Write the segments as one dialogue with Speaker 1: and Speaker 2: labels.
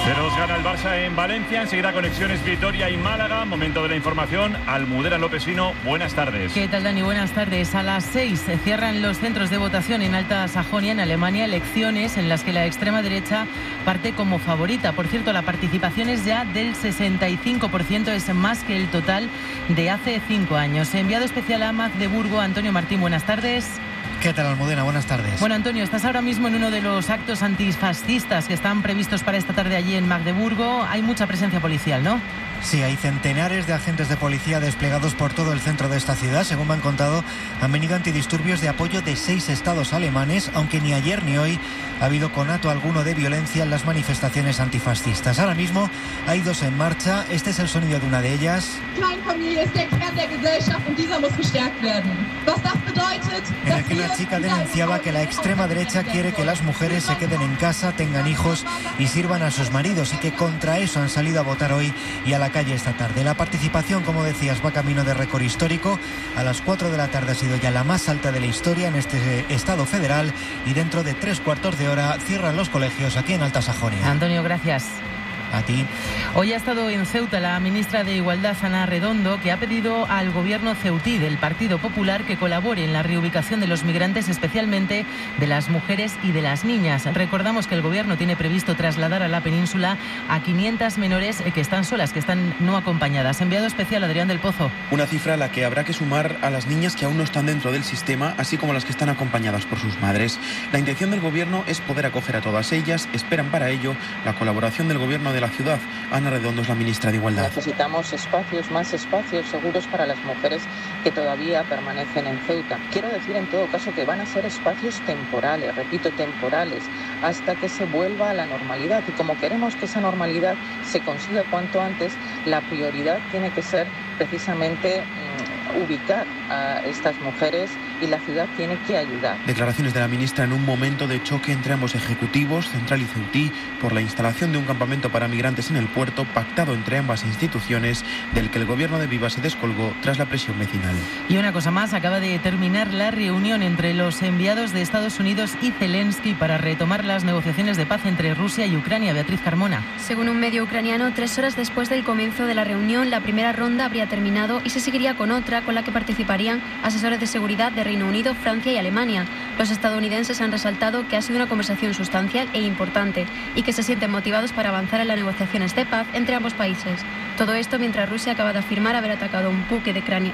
Speaker 1: 0-2 gana el Barça en Valencia. Enseguida conexiones Vitoria y Málaga. Momento de la información. Almudena Lopesino, buenas tardes.
Speaker 2: ¿Qué tal, Dani? Buenas tardes. A las 6 se cierran los centros de votación en Alta Sajonia, en Alemania. Elecciones en las que la extrema derecha parte como favorita. Por cierto, la participación es ya del 65%, es más que el total de hace 5 años. Enviado especial a Magdeburgo, Antonio Martín, buenas tardes.
Speaker 3: ¿Qué tal, Almudena? Buenas tardes.
Speaker 2: Bueno, Antonio, estás ahora mismo en uno de los actos antifascistas que están previstos para esta tarde allí en Magdeburgo. Hay mucha presencia policial, ¿no?
Speaker 3: Sí, hay centenares de agentes de policía desplegados por todo el centro de esta ciudad. Según me han contado, han venido antidisturbios de apoyo de 6 estados alemanes, aunque ni ayer ni hoy ha habido conato alguno de violencia en las manifestaciones antifascistas. Ahora mismo hay 2 en marcha. Este es el sonido de una de ellas. En el que una chica denunciaba que la extrema derecha quiere que las mujeres se queden en casa, tengan hijos y sirvan a sus maridos, y que contra eso han salido a votar hoy y a la calle esta tarde. La participación, como decías, va camino de récord histórico. A las 4 de la tarde ha sido ya la más alta de la historia en este estado federal, y dentro de 3/4 de hora cierran los colegios aquí en Alta Sajonia.
Speaker 2: Antonio, gracias.
Speaker 3: A ti.
Speaker 2: Hoy ha estado en Ceuta la ministra de Igualdad, Ana Redondo, que ha pedido al gobierno ceutí del Partido Popular que colabore en la reubicación de los migrantes, especialmente de las mujeres y de las niñas. Recordamos que el gobierno tiene previsto trasladar a la península a 500 menores que están solas, que están no acompañadas. Enviado especial Adrián del Pozo.
Speaker 4: Una cifra a la que habrá que sumar a las niñas que aún no están dentro del sistema, así como las que están acompañadas por sus madres. La intención del gobierno es poder acoger a todas ellas. Esperan para ello la colaboración del gobierno de la ciudad. Ana Redondo es la ministra de Igualdad.
Speaker 5: Necesitamos espacios, más espacios seguros para las mujeres que todavía permanecen en Ceuta. Quiero decir en todo caso que van a ser espacios temporales, repito, temporales, hasta que se vuelva a la normalidad. Y como queremos que esa normalidad se consiga cuanto antes, la prioridad tiene que ser precisamente ubicar a estas mujeres, y la ciudad tiene que ayudar.
Speaker 4: Declaraciones de la ministra en un momento de choque entre ambos ejecutivos, central y ceutí, por la instalación de un campamento para migrantes en el puerto, pactado entre ambas instituciones, del que el gobierno de Viva se descolgó tras la presión vecinal.
Speaker 2: Y una cosa más, acaba de terminar la reunión entre los enviados de Estados Unidos y Zelensky para retomar las negociaciones de paz entre Rusia y Ucrania. Beatriz Carmona.
Speaker 6: Según un medio ucraniano, 3 horas después del comienzo de la reunión, la primera ronda habría terminado y se seguiría con otra, con la que participarían asesores de seguridad de Reino Unido, Francia y Alemania. Los estadounidenses han resaltado que ha sido una conversación sustancial e importante y que se sienten motivados para avanzar en las negociaciones de paz entre ambos países. Todo esto mientras Rusia acaba de afirmar haber atacado un buque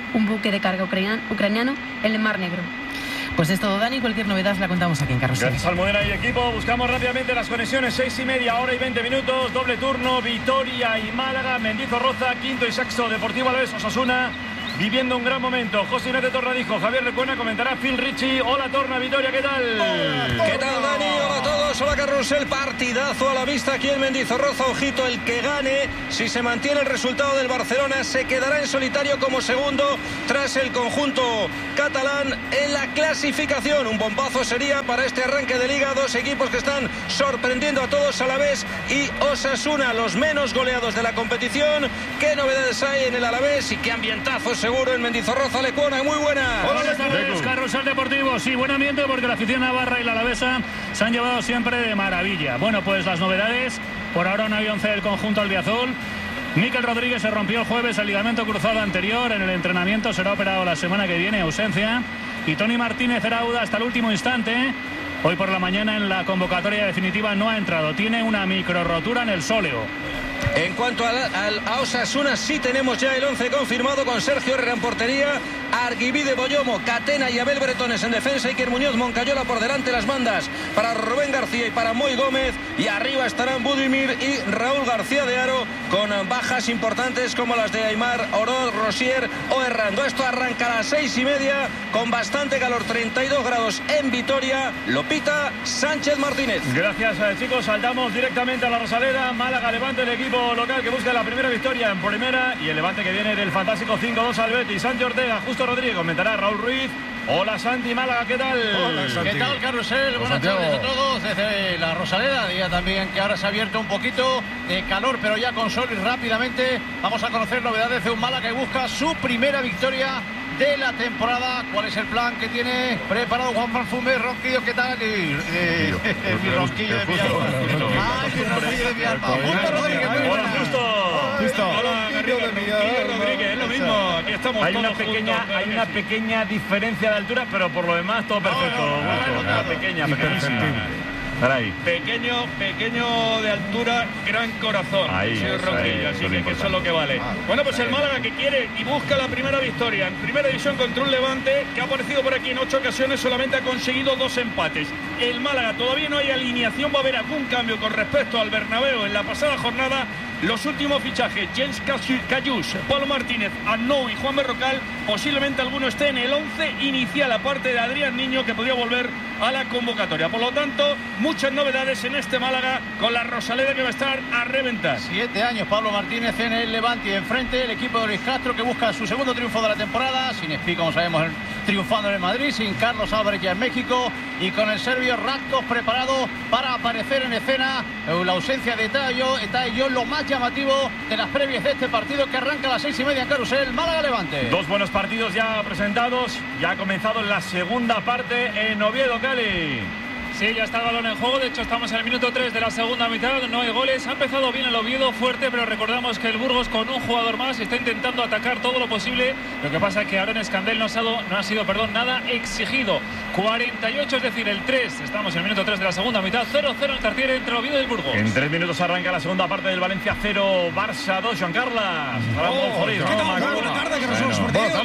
Speaker 6: de carga ucraniano en el Mar Negro.
Speaker 2: Pues es todo, Dani. Cualquier novedad la contamos aquí en Carrusel.
Speaker 1: Gracias, Almudena y equipo. Buscamos rápidamente las conexiones. 6:30, hora y 20 minutos. Doble turno, Vitoria y Málaga. Mendizorroza, Quinto y Sexto, Deportivo Alavés, Osasuna. Viviendo un gran momento. José Ignacio Torradijo, Javier Lecuona, comentará Phil Richie. Hola, Torna, Vitoria, ¿qué tal?
Speaker 7: ¿Qué tal, Dani? Hola a todos. Hola, Carrusel. Partidazo a la vista aquí en Mendizorroza. Ojito, el que gane, si se mantiene el resultado del Barcelona, se quedará en solitario como segundo tras el conjunto catalán en la clasificación. Un bombazo sería para este arranque de liga. 2 equipos que están sorprendiendo a todos, Alavés y Osasuna, los menos goleados de la competición. ¿Qué novedades hay en el Alavés y qué ambientazo seguro en Mendizorroza? Lecuona, muy buena.
Speaker 8: Buenas tardes, Carrusel Deportivo. Sí, buen ambiente porque la afición navarra y la alavesa se han llevado siempre de maravilla. Bueno, pues las novedades. Por ahora no hay 11 del conjunto albiazul. Mikel Rodríguez se rompió el jueves el ligamento cruzado anterior. En el entrenamiento será operado la semana que viene, ausencia. Y Toni Martínez era duda hasta el último instante. Hoy por la mañana en la convocatoria definitiva no ha entrado. Tiene una micro rotura en el sóleo.
Speaker 7: En cuanto a Osasuna, sí tenemos ya el 11 confirmado, con Sergio Herrera en portería, Arguibide, Boyomo, Catena y Abel Bretones en defensa, Iker Muñoz, Moncayola por delante, las bandas para Rubén García y para Moy Gómez, y arriba estarán Budimir y Raúl García de Haro, con bajas importantes como las de Aimar, Oroz, Rosier o Errando. Esto arranca a las 6:30 con bastante calor, 32 grados en Vitoria. Lo pita Sánchez Martínez.
Speaker 1: Gracias, chicos. Saltamos directamente a la Rosaleda. Málaga, Levante, el equipo local que busca la primera victoria en primera, y el Levante que viene del fantástico 5-2 al Betis. Santi Ortega, Justo Rodríguez, comentará Raúl Ruiz. Hola, Santi, Málaga, ¿qué tal?
Speaker 9: Hola, Santi. ¿Qué tal, Carrusel? Buenas tardes a todos desde la Rosaleda. Día también que ahora se ha abierto un poquito de calor, pero ya con sol, y rápidamente vamos a conocer novedades de un Málaga que busca su primera victoria de la temporada. ¿Cuál es el plan que tiene preparado Juan Perfume? Ronquillo, ¿qué tal? Mi ronquillo de Villalba. ¡Ay, mi ronquillo de Villalba! Justo Rodríguez, muy buenas.
Speaker 1: Hola, Garrido Rodríguez, es lo mismo. Aquí estamos
Speaker 10: hay una pequeña diferencia de altura, pero por lo demás todo perfecto. Pequeñísima.
Speaker 1: Pequeño de altura, gran corazón. Señor Ronquillo, así que eso es lo que vale. Bueno, pues el Málaga que quiere y busca la primera victoria en primera división contra un Levante que ha aparecido por aquí en 8 ocasiones, solamente ha conseguido 2 empates. El Málaga todavía no hay alineación, va a haber algún cambio con respecto al Bernabéu en la pasada jornada. Los últimos fichajes, Jens Cayús, Pablo Martínez, Arnau y Juan Berrocal, posiblemente alguno esté en el 11 inicial, aparte de Adrián Niño, que podría volver a la convocatoria. Por lo tanto, muchas novedades en este Málaga, con la Rosaleda que va a estar a reventar.
Speaker 9: 7 años Pablo Martínez en el Levante, y enfrente el equipo de Luis Castro, que busca su segundo triunfo de la temporada, sin Espí, como sabemos, triunfando en el Madrid, sin Carlos Álvarez ya en México, y con el serbio Ratkov preparado para aparecer en escena. La ausencia de Tayo, lo más llamativo de las previas de este partido, que arranca a las 6:30 en Carrusel, Málaga-Levante.
Speaker 10: 2 buenos partidos ya presentados, ya ha comenzado la segunda parte en Oviedo, Cali.
Speaker 8: Sí, ya está el balón en juego. De hecho, estamos en el minuto 3 de la segunda mitad. No hay goles. Ha empezado bien el Oviedo, fuerte, pero recordamos que el Burgos, con un jugador más, está intentando atacar todo lo posible. Lo que pasa es que Aaron Escandel no ha sido nada exigido. 48, es decir, el 3. Estamos en el minuto 3 de la segunda mitad. 0-0 en Tartiere entre Oviedo y el Burgos.
Speaker 10: En 3 minutos arranca la segunda parte del Valencia 0, Barça 2. Joan Carles.
Speaker 11: Buenas tardes, que no somos sportivos.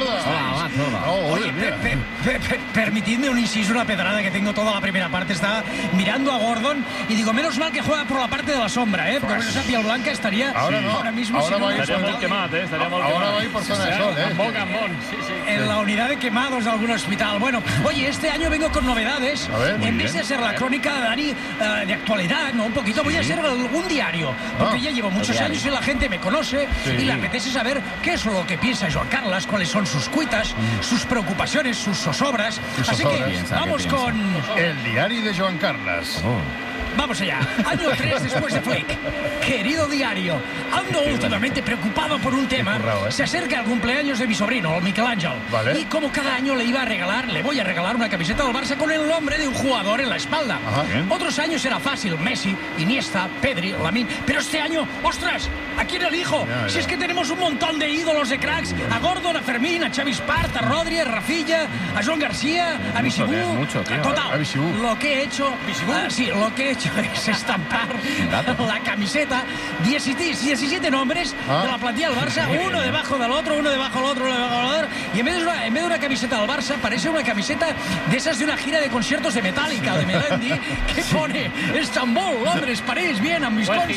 Speaker 11: Oye, permitidme un inciso, una pedrada que tengo toda la primera parte. Está mirando a Gordon y digo, menos mal que juega por la parte de la sombra, porque si no, Piel Blanca estaría ahora mismo.
Speaker 10: Estaríamos quemados,
Speaker 12: ahora va a ir por zona de sol,
Speaker 11: en la unidad de quemados de algún hospital. Bueno, oye, este año vengo con novedades. En vez de ser la crónica de Dani de actualidad, un poquito, voy a ser un diario, porque ya llevo muchos años y la gente me conoce y le apetece saber qué es lo que piensa Joan Carles, cuáles son sus cuitas, sus preocupaciones, sus zozobras. Así que vamos con
Speaker 12: el diario de Joan Carles.
Speaker 11: Vamos allá, año 3 después de Flick. Querido diario, ando últimamente preocupado por un tema. Se acerca el cumpleaños de mi sobrino, Michelangelo. Y como cada año le voy a regalar una camiseta del Barça con el nombre de un jugador en la espalda. Otros años era fácil, Messi, Iniesta, Pedri, Lamine. Pero este año, ¡ostras! ¿A quién elijo? Si es que tenemos un montón de ídolos de cracks. A Gordon, a Fermín, a Xavi Espart, a Rodri, a Rafilla, a Joan García, a Bisibú. Total, lo que he hecho... lo que he hecho es estampar la camiseta, 17 nombres de la plantilla del Barça, uno debajo del otro, uno debajo del otro, y en vez de una camiseta del Barça parece una camiseta de esas de una gira de conciertos de Metallica, de Melendi, que pone Estambul, Londres, París, Viena, Wisconsin.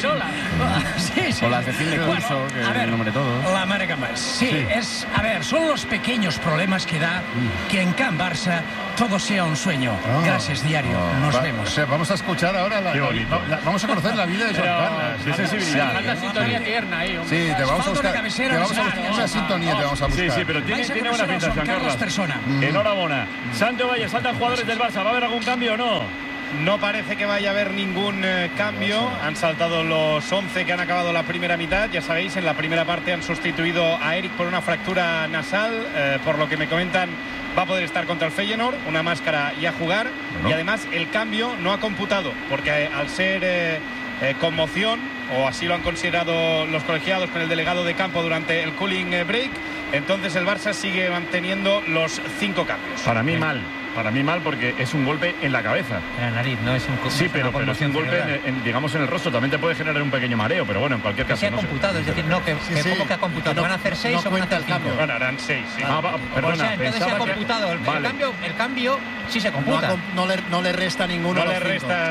Speaker 13: O las de fin de curso, que es el nombre todo.
Speaker 11: La madre que más. Son los pequeños problemas que da que en Can Barça todo sea un sueño. Gracias, diario. Nos vemos.
Speaker 12: Vamos a escuchar ahora vamos a conocer la vida de Joan Carles.
Speaker 10: Qué sensibilidad.
Speaker 9: Una sintonía tierna ahí.
Speaker 12: Sí, te vamos a buscar una sintonía, te vamos a buscar.
Speaker 10: Sí, pero tiene buena pinta, Joan Carles. Enhorabuena. Santo Valle, saltan jugadores del Barça. ¿Va a haber algún cambio o no?
Speaker 14: No parece que vaya a haber ningún cambio. Han saltado los 11 que han acabado la primera mitad. Ya sabéis, en la primera parte han sustituido a Eric por una fractura nasal. Por lo que me comentan, va a poder estar contra el Feyenoord, una máscara y a jugar. Y además el cambio no ha computado, porque al ser conmoción, o así lo han considerado los colegiados con el delegado de campo durante el cooling break, entonces el Barça sigue manteniendo los 5 cambios.
Speaker 10: Para mí mal porque es un golpe en la cabeza.
Speaker 13: En la nariz, no es un...
Speaker 10: Sí, pero es un golpe digamos en el rostro. También te puede generar un pequeño mareo, pero bueno, en cualquier caso.
Speaker 13: Que se ha computado, es decir, ¿cómo que ha computado? ¿Van a hacer 6 o van a hacer 5?
Speaker 14: Bueno, harán 6, sí.
Speaker 13: Perdona, entonces se ha computado. El cambio sí se computa.
Speaker 9: No le resta ninguno.
Speaker 14: No le resta.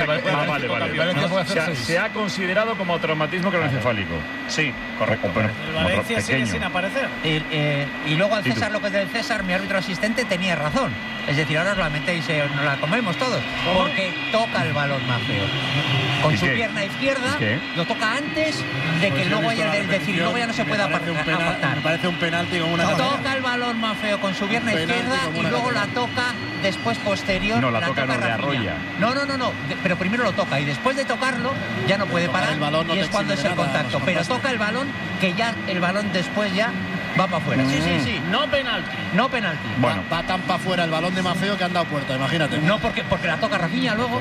Speaker 10: Se ha considerado como traumatismo cronoencefálico.
Speaker 14: Sí, correcto.
Speaker 11: Valencia sigue sin aparecer.
Speaker 13: Y luego al César López del César, mi árbitro asistente, tenía razón. Es decir, ahora os la metéis, nos la comemos todos. Porque toca el balón más feo. Con su pierna izquierda, lo toca antes de que luego ya no se pueda apartar.
Speaker 9: Me parece un penalti con una...
Speaker 13: Toca el balón más feo con su pierna izquierda y luego la toca después posterior.
Speaker 10: No, la toca no de arrolla.
Speaker 13: No. Pero primero lo toca y después de tocarlo ya no puede parar y es cuando es el contacto. Pero toca el balón, que ya el balón después ya Va para afuera. Sí.
Speaker 9: No penalti.
Speaker 13: No penalti.
Speaker 12: Bueno. Va tan para afuera el balón de Maffeo que han dado puerta, imagínate.
Speaker 13: No, porque la toca Rafinha luego.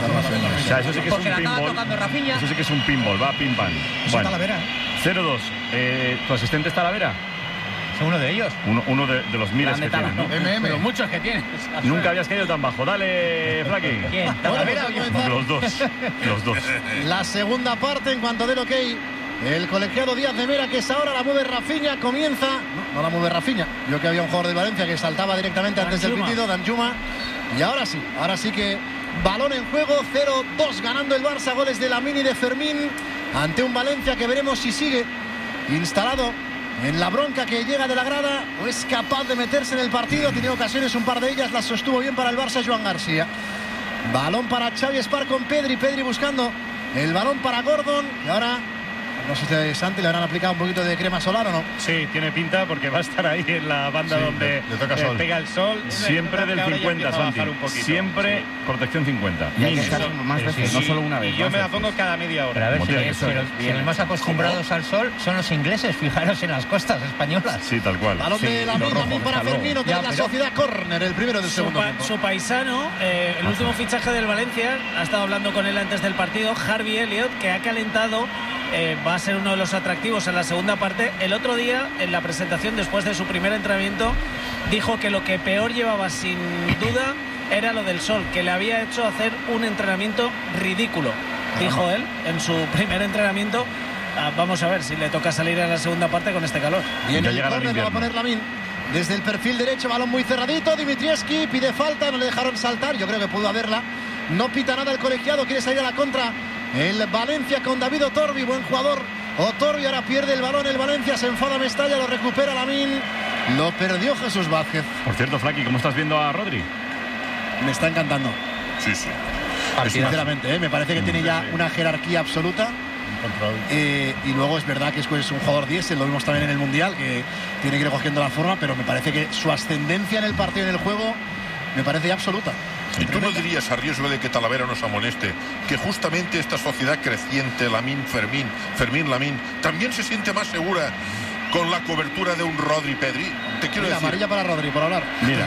Speaker 1: O sea, eso sí que es un pinball. Eso sí que es un pinball, va pim pam. Bueno,
Speaker 11: Talavera.
Speaker 1: 0-2. ¿Tu asistente es Talavera?
Speaker 13: Uno de ellos.
Speaker 1: Uno de los miles que tienes, ¿no?
Speaker 9: Pero muchos que tienes.
Speaker 1: Nunca habías caído tan bajo. Dale, Flaqui.
Speaker 13: ¿Quién? ¿Talavera o yo?
Speaker 1: Los dos.
Speaker 12: La segunda parte, en cuanto del ok, el colegiado Díaz de Mera, que es ahora la mueve Rafinha, comienza. No la mueve Rafinha. Yo que había un jugador de Valencia que saltaba directamente antes del pitido, Danjuma. Y ahora sí que balón en juego, 0-2 ganando el Barça, goles de Lamine y de Fermín, ante un Valencia que veremos si sigue instalado en la bronca que llega de la grada o es capaz de meterse en el partido. Tiene ocasiones, un par de ellas las sostuvo bien para el Barça Joan García. Balón para Xavi Espar con Pedri buscando el balón para Gordon, y ahora no sé si Santi le habrán aplicado un poquito de crema solar o no.
Speaker 14: Sí, tiene pinta porque va a estar ahí en la banda donde
Speaker 12: le toca sol.
Speaker 14: Pega el sol.
Speaker 1: Siempre del 50, Santi. Siempre protección 50.
Speaker 10: Y hay que estar más veces, no solo una vez.
Speaker 14: Y yo me la pongo cada media hora.
Speaker 13: Pero a ver, si los más acostumbrados al sol son los ingleses, fijaros en las costas españolas.
Speaker 1: Sí, tal cual.
Speaker 12: Balón de Lamine para Firmino, de la Sociedad, córner, el primero del segundo.
Speaker 15: Su paisano, el último fichaje del Valencia, ha estado hablando con él antes del partido, Harvey Elliott, que ha calentado. Va a ser uno de los atractivos en la segunda parte. El otro día, en la presentación, después de su primer entrenamiento, dijo que lo que peor llevaba sin duda era lo del sol, que le había hecho hacer un entrenamiento ridículo, dijo él, en su primer entrenamiento. Vamos a ver si le toca salir en la segunda parte con este calor.
Speaker 12: Y en el córner lo va a poner Lamine. Desde el perfil derecho, balón muy cerradito. Dimitrievski pide falta, no le dejaron saltar. Yo creo que pudo haberla. No pita nada el colegiado, quiere salir a la contra. El Valencia con David Otorbi, buen jugador. Otorbi ahora pierde el balón, el Valencia se enfada Mestalla, lo recupera Lamine. Lo perdió Jesús Vázquez.
Speaker 1: Por cierto, Flaqui, ¿cómo estás viendo a Rodri?
Speaker 12: Me está encantando.
Speaker 16: Sí.
Speaker 12: Sinceramente, me parece que tiene ya una jerarquía absoluta. Y luego es verdad que es un jugador diésel, lo vimos también en el Mundial, que tiene que ir cogiendo la forma, pero me parece que su ascendencia en el partido, en el juego, me parece ya absoluta.
Speaker 16: ¿Y tú no dirías, a riesgo de que Talavera nos amoneste, que justamente esta sociedad creciente, Lamine, Fermín, Lamine, también se siente más segura con la cobertura de un Rodri Pedri? Te quiero decir.
Speaker 12: Amarilla para Rodri, por hablar.
Speaker 1: Mira,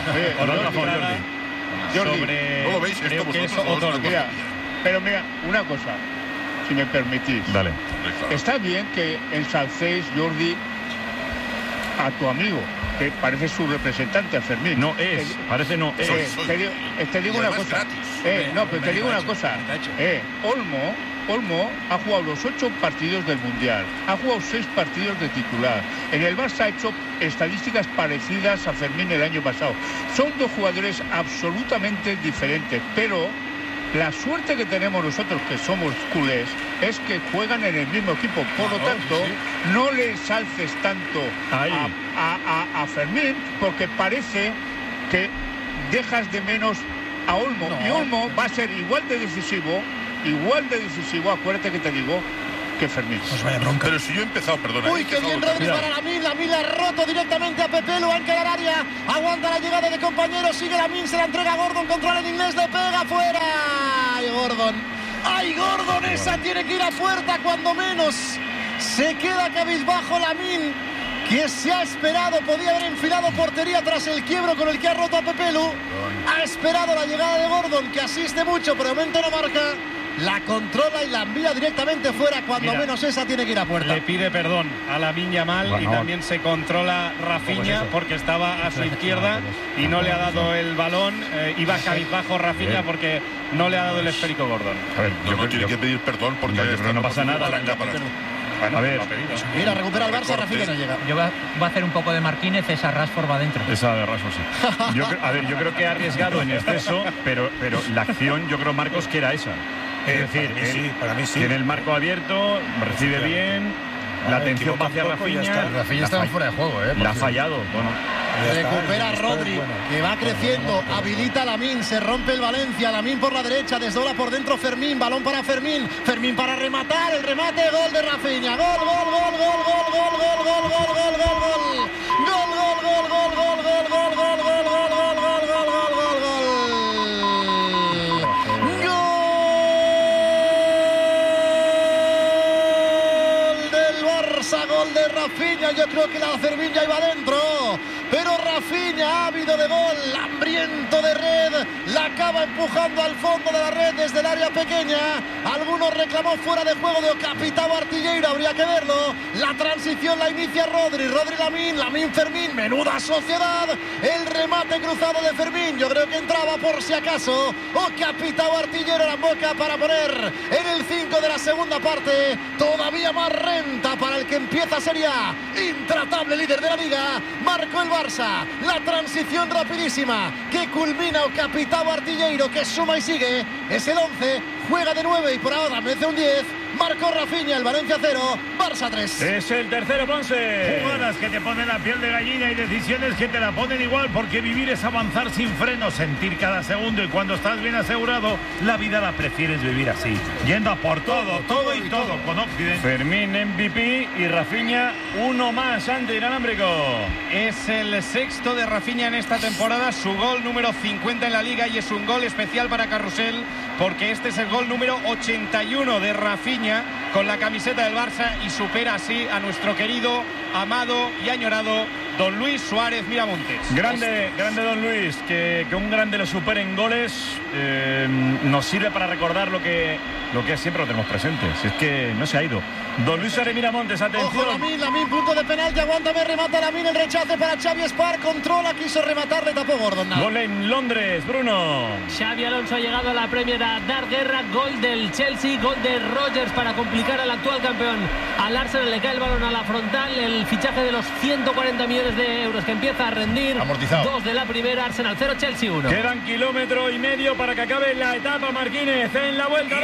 Speaker 16: Jordi. ¿No lo veis esto vosotros?
Speaker 17: Pero mira, una cosa, si me permitís.
Speaker 1: Dale.
Speaker 17: Está bien que ensalcéis, Jordi, a tu amigo, que parece su representante, a Fermín.
Speaker 1: No es, parece no es.
Speaker 17: Te digo una cosa. Pero te digo una cosa. Olmo ha jugado los 8 partidos del Mundial, ha jugado 6 partidos de titular. En el Barça ha hecho estadísticas parecidas a Fermín el año pasado. Son dos jugadores absolutamente diferentes, pero la suerte que tenemos nosotros, que somos culés, es que juegan en el mismo equipo. Por lo tanto, no le ensalces tanto a Fermín, porque parece que dejas de menos a Olmo. Y Olmo va a ser igual de decisivo, acuérdate que te digo, que Fermín.
Speaker 16: Pues vaya bronca. Pero si yo he empezado, perdona.
Speaker 12: Uy, qué bien Rodri para Lamine ha roto directamente a Pepe, lo va a encarar área, aguanta la llegada de compañeros, sigue Lamine, se la entrega a Gordon, controla el inglés, le pega fuera. ¡Ay, Gordon! Esa tiene que ir a puerta cuando menos. Se queda cabizbajo Lamine, que se ha esperado, podía haber enfilado portería tras el quiebro con el que ha roto a Pepelu. Ha esperado la llegada de Gordon, que asiste mucho, pero de momento no marca. La controla y la envía directamente fuera, cuando menos esa tiene que ir a puerta.
Speaker 14: Le pide perdón a Lamine Yamal, y también se controla Rafinha porque estaba a su izquierda y no le ha dado el balón. Iba cabizbajo Rafinha porque no le ha dado el esférico Gordon.
Speaker 16: A ver, yo tiene que pedir perdón porque
Speaker 1: no pasa nada.
Speaker 14: Bueno,
Speaker 1: a ver,
Speaker 12: mira, recupera el Barça, Rafinha no llega.
Speaker 13: Va a hacer un poco de Martínez, esa Rashford va adentro.
Speaker 1: Esa de Rashford, sí. Yo creo que ha arriesgado en exceso, pero la acción, yo creo, Marcos, que era esa. Es decir,
Speaker 10: para mí sí.
Speaker 1: Tiene el marco abierto, recibe bien, la atención va hacia Rafinha.
Speaker 12: Rafinha estaba fuera de juego,
Speaker 1: La ha fallado, bueno.
Speaker 12: Recupera Rodri, que va creciendo, habilita a Lamine, se rompe el Valencia, Lamine por la derecha, desdobla por dentro Fermín, balón para Fermín para rematar, el remate, gol de Rafinha, gol. Gol del de Rafinha. Yo creo que la Fermín ya iba adentro, pero Rafinha, ávido de gol, hambriento de red, la acaba empujando al fondo de la red desde el área pequeña. Algunos reclamó fuera de juego de Capitão Artilheiro, habría que verlo. La transición la inicia Rodri Lamín Fermín, menuda sociedad. El remate cruzado de Fermín, yo creo que entraba por si acaso. Capitão Artilheiro la boca para poner en el 5 de la segunda parte. Todavía más renta para el que empieza Serie A, intratable líder de la liga. Marcó el Barça, la transición rapidísima que culmina Capitão Artilheiro, que suma y sigue. Es el 11, juega de 9 y por ahora merece un 10. Marcó Rafinha, el Valencia 0, Barça 3.
Speaker 1: Es el tercero, Ponce.
Speaker 18: Jugadas que te ponen la piel de gallina y decisiones que te la ponen igual, porque vivir es avanzar sin freno, sentir cada segundo, y cuando estás bien asegurado, la vida la prefieres vivir así, yendo a por todo con Occident.
Speaker 1: Fermín MVP y Rafinha uno más ante inalámbrico.
Speaker 14: Es el sexto de Rafinha en esta temporada, su gol número 50 en la liga, y es un gol especial para Carrusel, porque este es el gol número 81 de Rafinha con la camiseta del Barça, y supera así a nuestro querido, amado y añorado Don Luis Suárez Miramontes.
Speaker 1: Grande Don Luis, que un grande lo supere en goles, nos sirve para recordar lo que siempre lo tenemos presente. Si es que no se ha ido. Don Luis Suárez Miramontes, atención.
Speaker 12: Ojo, Lamín, punto de penalti, aguántame, remata Lamín, el rechace para Xavi Espar, controla, quiso rematar, le tapó Gordon.
Speaker 1: Gol en Londres, Bruno.
Speaker 15: Xavi Alonso ha llegado a la Premier a dar guerra, gol del Chelsea, gol de Rodgers para complicar al actual campeón. Al Arsenal le cae el balón a la frontal, el fichaje de los 140 millones de euros que empieza a rendir.
Speaker 12: Amortizado.
Speaker 15: 2 de la primera, Arsenal 0, Chelsea 1.
Speaker 1: Quedan kilómetro y medio para que acabe la etapa, Marquínez, en la vuelta,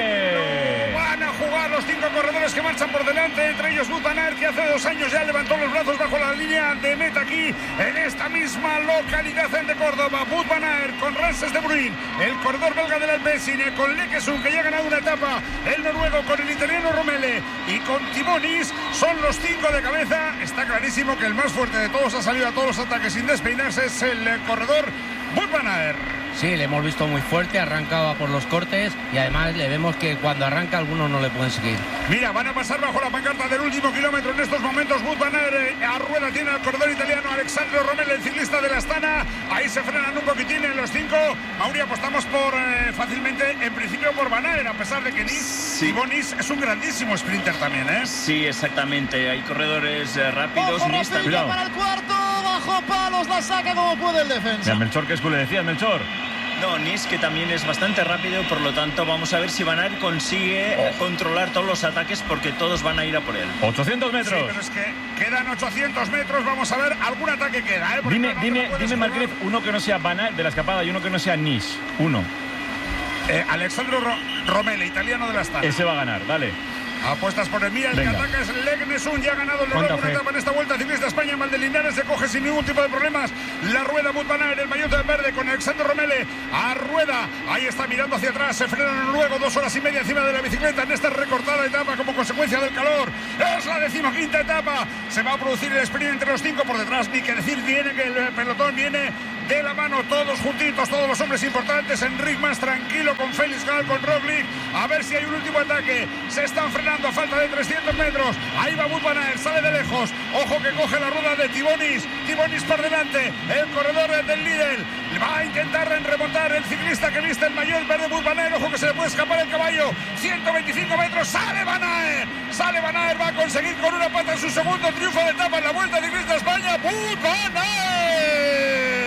Speaker 1: dale.
Speaker 19: Van a jugar los 5 corredores que marchan por delante, entre ellos Wout van Aert, que hace 2 años ya levantó los brazos bajo la línea de meta aquí, en esta misma localidad de Córdoba. Wout van Aert con Ramses de Bruin, el corredor belga del Alpecin, con Lekesun, que ya ha ganado una etapa, el noruego con el italiano Romele y con Timonis, son los 5 de cabeza. Está clarísimo que el más fuerte de todos ha salido a todos los ataques sin despeinarse, es el corredor Wout van Aert.
Speaker 20: Sí, le hemos visto muy fuerte, arrancaba por los cortes, y además le vemos que cuando arranca algunos no le pueden seguir.
Speaker 19: Mira, van a pasar bajo la pancarta del último kilómetro en estos momentos. Wout van Aert a rueda tiene al corredor italiano Alexandro Romele, el ciclista de la Astana. Ahí se frenan un poquitín en los 5. Mauri, apostamos por fácilmente, en principio, por van Aert, a pesar de que Nis es un grandísimo sprinter también, ¿eh?
Speaker 10: Sí, exactamente. Hay corredores rápidos.
Speaker 12: Ojo, Rafinha para el cuarto, bajo palos, la saca como puede el defensa.
Speaker 1: Ya, Melchor, ¿qué es que le decías, Melchor?
Speaker 10: No, Nis, que también es bastante rápido, por lo tanto vamos a ver si Van Aert consigue controlar todos los ataques, porque todos van a ir a por él.
Speaker 1: 800 metros.
Speaker 19: Sí, pero es que quedan 800 metros, vamos a ver, algún ataque queda, ¿eh?
Speaker 1: Dime, Marquez, uno que no sea Van Aert de la escapada y uno que no sea Nis. Uno.
Speaker 19: Alexandro Romele, italiano de la Astana.
Speaker 1: Ese va a ganar, dale.
Speaker 19: Apuestas por el Mía, el que ataca es Lekesun, ya ha ganado el noruego una etapa en esta Vuelta Ciclista España en Valdelinares, se coge sin ningún tipo de problemas la rueda Wout van Aert, el maillot en verde con Alexandro Romele a rueda, ahí está mirando hacia atrás, se frena el noruego, 2 horas y media encima de la bicicleta en esta recortada etapa como consecuencia del calor. Es la 15ª etapa, se va a producir el sprint entre los 5 por detrás, ni que decir, viene que el pelotón viene de la mano, todos juntitos, todos los hombres importantes. Enric más tranquilo con Félix Gal, con Roglic, a ver si hay un último ataque. Se están frenando a falta de 300 metros. Ahí va Wout van Aert, sale de lejos, ojo que coge la rueda de Timonis por delante, el corredor del líder, va a intentar remontar el ciclista que viste el maillot verde Wout van Aert, ojo que se le puede escapar el caballo, 125 metros, sale Van Aert, va a conseguir con una pata su segundo triunfo de etapa en la Vuelta Ciclista España. Wout van Aert,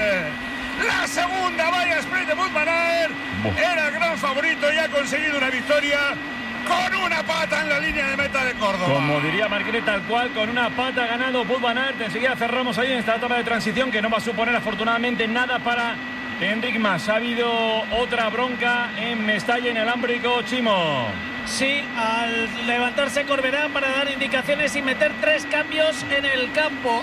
Speaker 19: la segunda valla sprint de Wout van Aert, era el gran favorito y ha conseguido una victoria con una pata en la línea de meta de Córdoba.
Speaker 1: Como diría Marquinhos, tal cual, con una pata ha ganado Wout van Aert. Enseguida cerramos ahí en esta etapa de transición que no va a suponer afortunadamente nada para Enric Mas. Ha habido otra bronca en Mestalla, en el Alámbrico, Chimo.
Speaker 15: Sí, al levantarse Corberán para dar indicaciones y meter 3 cambios en el campo.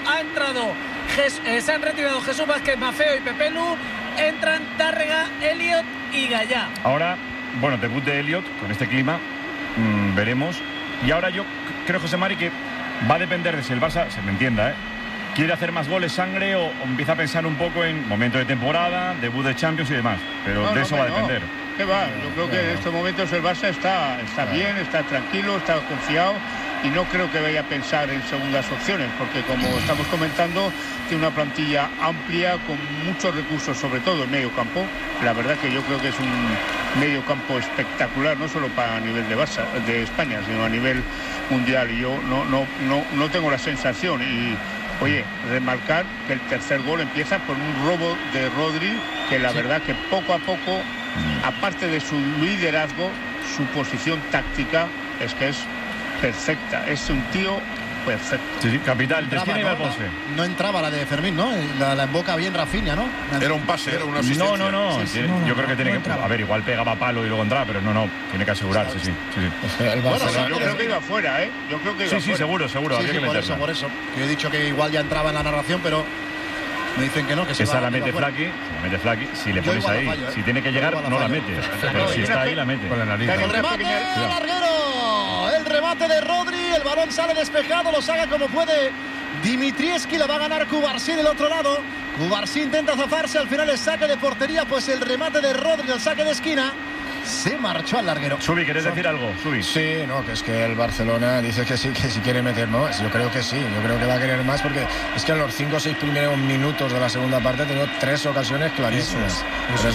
Speaker 15: Se han retirado Jesús Vázquez, Mafeo y Pepelu. Entran Tárrega, Elliot y Gallá.
Speaker 1: Ahora, bueno, debut de Elliot con este clima, veremos. Y ahora yo creo, José Mari, que va a depender de si el Barça, se me entienda, quiere hacer más goles, sangre, o empieza a pensar un poco en momento de temporada, debut de Champions y demás. Pero de eso va a depender.
Speaker 17: ¿Qué va? Yo creo que en estos momentos el Barça está bien, está tranquilo, está confiado. y no creo que vaya a pensar en segundas opciones, porque como estamos comentando, tiene una plantilla amplia con muchos recursos, sobre todo en medio campo. La verdad que yo creo que es un medio campo espectacular, no solo para a nivel de Barça, de España, sino a nivel mundial, y yo no tengo la sensación. Y oye, remarcar que el tercer gol empieza por un robo de Rodri, que la verdad que poco a poco, aparte de su liderazgo, su posición táctica es que es perfecta, es un tío perfecto.
Speaker 1: Sí, capital, te esquina y va al poste.
Speaker 12: No entraba la de Fermín, ¿no? La emboca bien Rafinha, ¿no?
Speaker 16: Era un pase, era una asistencia.
Speaker 1: No. Yo creo que tiene que... A ver, igual pegaba palo y luego entraba, pero no, tiene que asegurarse, sí.
Speaker 17: Bueno, yo creo que iba fuera, ¿eh? Yo creo que iba
Speaker 1: fuera. Seguro.
Speaker 12: Sí, por eso. Yo he dicho que igual ya entraba en la narración, pero me dicen que no, que se
Speaker 1: esa la mete Flaky, si le pones ahí, fallo, si tiene que llegar, no la mete. Pero si está ahí, la mete.
Speaker 12: Con la nariz. El remate, larguero. El remate de Rodri, el balón sale despejado, lo saca como puede Dimitrievski, la va a ganar Cubarsí del otro lado. Cubarsí intenta zafarse, al final el saque de portería, pues el remate de Rodri, el saque de esquina. Se marchó al larguero.
Speaker 1: Subi, ¿quieres decir algo? Subi.
Speaker 21: Sí, no, que es que el Barcelona dice que sí, que si quiere meter más. Yo creo que sí, yo creo que va a querer más, porque es que en los 5 o 6 primeros minutos de la segunda parte ha tenido 3 ocasiones clarísimas.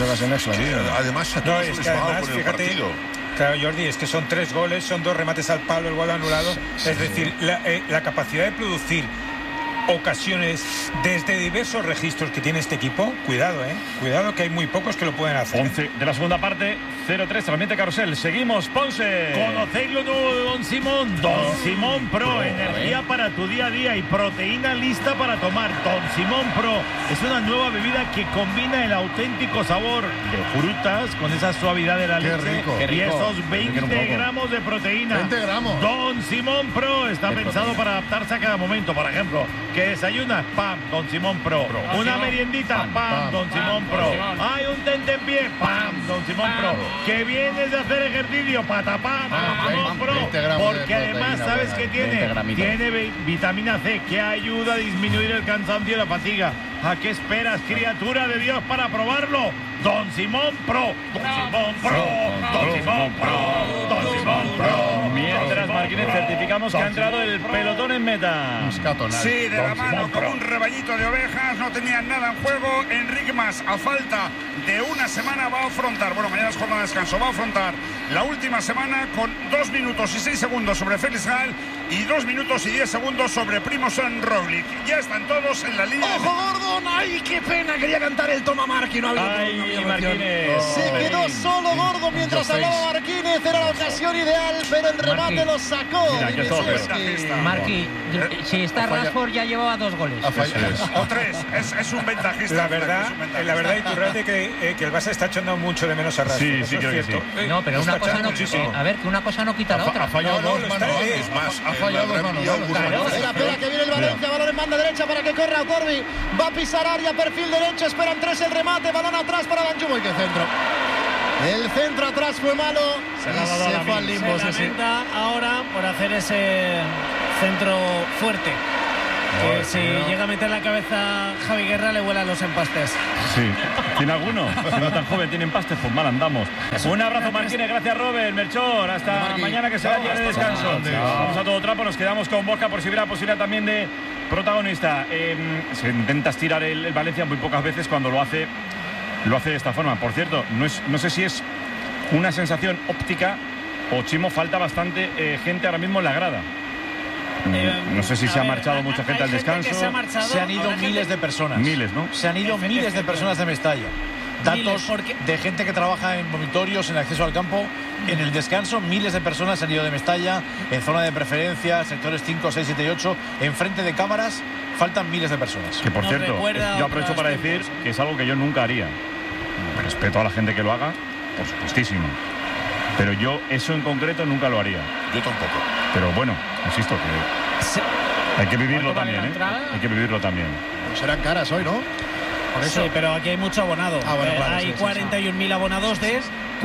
Speaker 16: Además, a todos les va por el partido.
Speaker 22: Claro, Jordi, es que son 3 goles, son 2 remates al palo, el gol anulado. Es decir, la capacidad de producir ocasiones desde diversos registros que tiene este equipo, cuidado, cuidado, que hay muy pocos que lo pueden hacer.
Speaker 1: 11 de la segunda parte, 0-3, transmite Carrusel. Seguimos, Ponce.
Speaker 18: Conocéis lo nuevo de Don Simón. Don Simón Pro, energía para tu día a día y proteína lista para tomar. Don Simón Pro es una nueva bebida que combina el auténtico sabor de frutas con esa suavidad de la leche y esos 20 gramos de proteína.
Speaker 12: 20 gramos.
Speaker 18: Don Simón Pro está pensado para adaptarse a cada momento. Por ejemplo, que desayunas, ¡pam! Don Simón Pro. Una meriendita, ¡pam! Don Simón Pro. Hay un tentempié, ¡pam! Don Simón Pro. Que vienes de hacer ejercicio, patapá, Don Simón Pro. Porque además, ¿sabes qué tiene? Tiene vitamina C que ayuda a disminuir el cansancio y la fatiga. ¿A qué esperas, criatura de Dios, para probarlo? Don Simón Pro. Don Simón Pro. Don Simón Pro. Don Simón Pro.
Speaker 1: Mientras, Marquínez, certificamos que ha entrado el pelotón en meta.
Speaker 19: Sí, de la mano, como un rebañito de ovejas, no tenían nada en juego. Enrique Mas, a falta de una semana, va a afrontar, bueno, mañana es jornada de descanso, va a afrontar la última semana con 2 minutos y 6 segundos sobre Félix Gal y 2 minutos y 10 segundos sobre Primož Roglič. Ya están todos en la línea.
Speaker 12: ¡Ojo, Gordon! ¡Ay, qué pena! Quería cantar el Toma Marquín, no había.
Speaker 1: ¡Ay, Marquínez!
Speaker 12: Se quedó solo Gordon mientras hablaba Marquínez. Era la ocasión ideal, pero el remate lo sacó.
Speaker 13: Marquí, si está Rashford ya llevaba 2 goles.
Speaker 19: O 3, es un ventajista.
Speaker 22: La verdad, Iturrate, que el Barça está echando mucho de menos a Rashford.
Speaker 1: Sí, creo que sí.
Speaker 13: No, pero una cosa no, a ver, que una cosa no quita la otra.
Speaker 12: Ha fallado 2 manos. Ha fallado 2 manos. Espera, que viene el Valencia, balón en banda derecha para que corra Corbi. Va a pisar área, perfil derecho, esperan 3 el remate, balón atrás para Danjuma y que centro. El centro atrás fue malo y se fue al limbo.
Speaker 15: Se lamenta ahora por hacer ese centro fuerte. Que si llega a meter la cabeza Javi Guerra le vuelan los empastes.
Speaker 1: Sí, ¿tiene alguno? Si no tan joven tiene empastes, pues mal andamos. Un abrazo, Marquínez, gracias Robert, Melchor, hasta mañana que será día de descanso. Vamos a todo trapo, nos quedamos con Borja por si hubiera posibilidad también de protagonista. Se intenta estirar el Valencia muy pocas veces, cuando lo hace de esta forma. Por cierto, no sé si es una sensación óptica o, Chimo, falta bastante gente ahora mismo en la grada. No sé si se ha marchado mucha gente al descanso.
Speaker 9: Se han ido miles de personas.
Speaker 1: Miles, ¿no?
Speaker 9: Se han ido miles de personas de Mestalla. Datos de gente que trabaja en vomitorios, en acceso al campo. En el descanso, miles de personas se han ido de Mestalla, en zona de preferencia, sectores 5, 6, 7 y 8, enfrente de cámaras. Faltan miles de personas.
Speaker 1: Que, por cierto, yo aprovecho para decir que es algo que yo nunca haría. Respeto a la gente que lo haga, por supuestísimo. Pero yo eso en concreto nunca lo haría.
Speaker 16: Yo tampoco.
Speaker 1: Pero bueno, insisto que hay que vivirlo también, ¿eh? Hay que vivirlo también.
Speaker 12: Pues serán caras hoy, ¿no?
Speaker 15: Sí, pero aquí hay mucho abonado. Hay 41.000 abonados de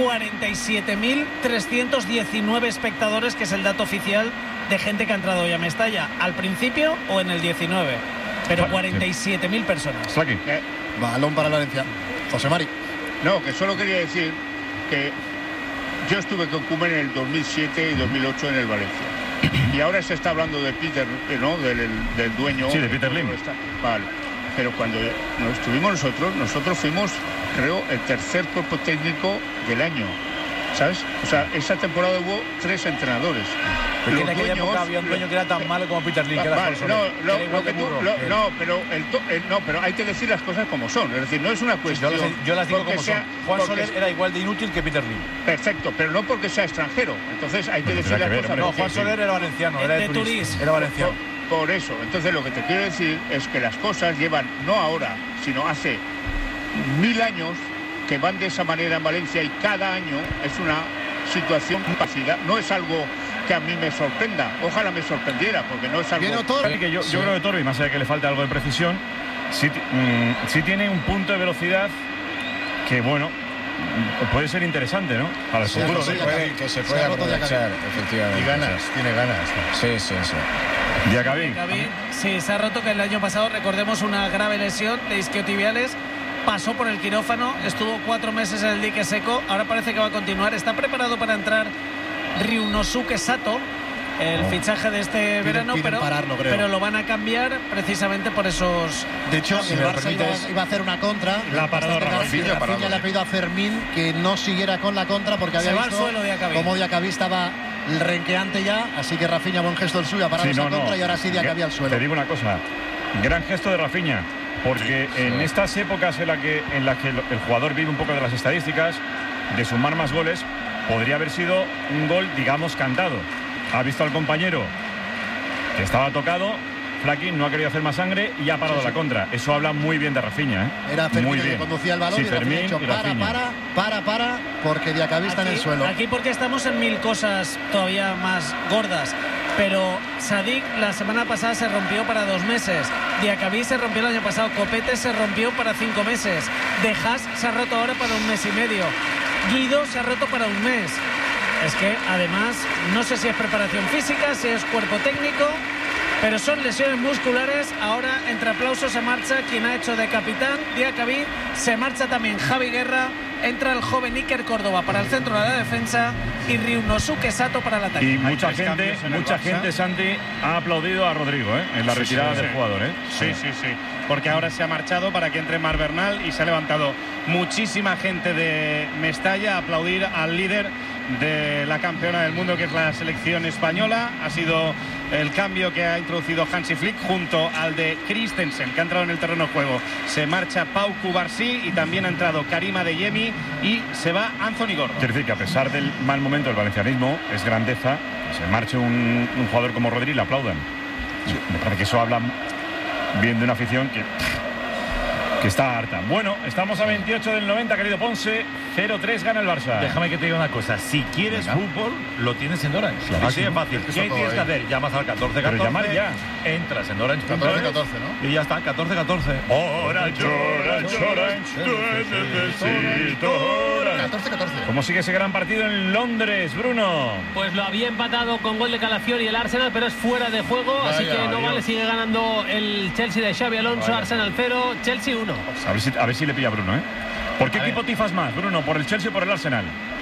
Speaker 15: 47.319 espectadores, que es el dato oficial de gente que ha entrado hoy a Mestalla, al principio o en el 19. Pero 47.000 personas.
Speaker 12: Balón para Valencia. José Mari.
Speaker 17: No, que solo quería decir que yo estuve con Koeman en el 2007 y 2008 en el Valencia. Y ahora se está hablando de Peter, ¿no? Del dueño.
Speaker 1: Sí, de Peter Lim.
Speaker 17: Vale. Pero cuando nos estuvimos nosotros fuimos, creo, el tercer cuerpo técnico del año. ¿Sabes? O sea, esa temporada hubo 3 entrenadores.
Speaker 9: Porque en aquella época había un dueño que era tan malo como Peter Lim.
Speaker 17: Pero hay que decir las cosas como son. Es decir, no es una cuestión.
Speaker 9: Yo las digo como son. Juan Soler era igual de inútil que Peter Lim.
Speaker 17: Perfecto, pero no porque sea extranjero. Entonces hay que decir las cosas.
Speaker 9: No, Juan Soler era valenciano, era de Turís. Era valenciano.
Speaker 17: Por eso. Entonces lo que te quiero decir es que las cosas llevan, no ahora, sino hace 1000 años, que van de esa manera en Valencia, y cada año es una situación parecida. No es algo que a mí me sorprenda. Ojalá me sorprendiera, porque no es algo...
Speaker 1: Yo creo que Torbi, más allá de que le falte algo de precisión, sí tiene un punto de velocidad que, bueno, puede ser interesante, ¿no? Para el futuro.
Speaker 21: Que se puede aprovechar, efectivamente.
Speaker 9: Y ganas, tiene ganas.
Speaker 21: Sí.
Speaker 1: Diacabí.
Speaker 15: Sí, se ha roto, que el año pasado, recordemos, una grave lesión de isquiotibiales. Pasó por el quirófano, estuvo 4 meses en el dique seco, ahora parece que va a continuar. Está preparado para entrar Ryunosuke Sato, el fichaje de este verano, pero lo van a cambiar precisamente por esos...
Speaker 12: De hecho, el Barça iba a hacer una contra.
Speaker 1: La parada
Speaker 12: Rafinha le ha pedido a Fermín que no siguiera con la contra porque había visto cómo Diacabí estaba renqueante ya, así que Rafinha, buen gesto el suyo, ha parado esa contra y ahora sí Diacabí al suelo.
Speaker 1: Te digo una cosa, gran gesto de Rafinha. Porque en estas épocas en las que el jugador vive un poco de las estadísticas, de sumar más goles, podría haber sido un gol, digamos, cantado. Ha visto al compañero que estaba tocado, Flaquín no ha querido hacer más sangre y ha parado la contra. Eso habla muy bien de Rafinha, ¿eh?
Speaker 12: Era Fermín el que conducía el balón, y Rafinha ha dicho para, porque Diacabí está en el suelo.
Speaker 15: Aquí porque estamos en 1000 cosas todavía más gordas. Pero Sadik la semana pasada se rompió para 2 meses. Diacabí se rompió el año pasado. Copete se rompió para 5 meses. De Haas se ha roto ahora para 1 mes y medio. Guido se ha roto para 1 mes. Es que además no sé si es preparación física, si es cuerpo técnico, pero son lesiones musculares. Ahora entre aplausos se marcha quien ha hecho de capitán, Diacabí. Se marcha también Javi Guerra. Entra el joven Iker Córdoba para el centro de la defensa y Ryunosuke Sato para el ataque.
Speaker 1: Y mucha gente, Santi, ha aplaudido a Rodrigo, en la retirada del jugador.
Speaker 14: Sí. Porque ahora se ha marchado para que entre Mar Bernal y se ha levantado muchísima gente de Mestalla a aplaudir al líder de la campeona del mundo, que es la selección española. Ha sido el cambio que ha introducido Hansi Flick junto al de Christensen, que ha entrado en el terreno de juego. Se marcha Pau Cubarsí y también ha entrado Karima Adeyemi y se va Anthony Gordon.
Speaker 1: Quiere decir que a pesar del mal momento del valencianismo, es grandeza que se marche un jugador como Rodri y le aplaudan. Sí. Me parece que eso habla bien de una afición que está harta. Bueno, estamos a 28 del 90, querido Ponce. 0-3 gana el Barça.
Speaker 18: Déjame que te diga una cosa. Si quieres fútbol, lo tienes en Orange. Así de fácil. ¿Qué tienes que hacer? Llamas al 1414.
Speaker 1: Pero llamar ya.
Speaker 18: Entras en Orange.
Speaker 21: 14-14, ¿no?
Speaker 18: Y ya está, 14-14.
Speaker 1: Orange, necesito Orange.
Speaker 21: 14-14.
Speaker 1: ¿Cómo sigue ese gran partido en Londres, Bruno?
Speaker 3: Pues lo había empatado con gol de Calafiori el Arsenal, pero es fuera de juego, así que no vale. Sigue ganando el Chelsea de Xabi Alonso. Arsenal 0, Chelsea 1.
Speaker 1: A ver si le pilla a Bruno, ¿eh? ¿Por qué equipo tifas más, Bruno? ¿Por el Chelsea o por el Arsenal?